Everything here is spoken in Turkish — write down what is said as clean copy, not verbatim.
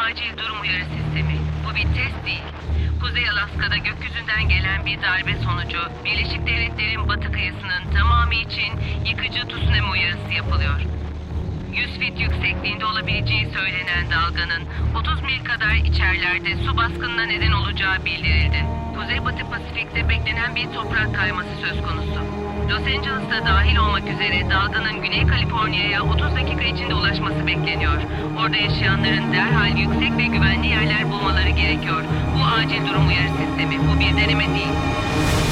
acil durum uyarı sistemi. Bu bir test değil. Kuzey Alaska'da gökyüzünden gelen bir darbe sonucu Birleşik Devletler'in batı kıyısının tamamı için yıkıcı tsunami uyarısı yapılıyor. 100 fit yüksekliğinde olabileceği söylenen dalganın 30 mil kadar içerlerde su baskınına neden olacağı bildirildi. Kuzeybatı Pasifik'te beklenen bir toprak kayması söz konusu. Los Angeles'ta dahil olmak üzere dalganın Güney Kaliforniya'ya 30 dakika içinde ulaşması bekleniyor. Orada yaşayanların derhal yüksek ve güvenli yerler bulmaları gerekiyor. Bu acil durum uyarı sistemi. Bu bir deneme değil.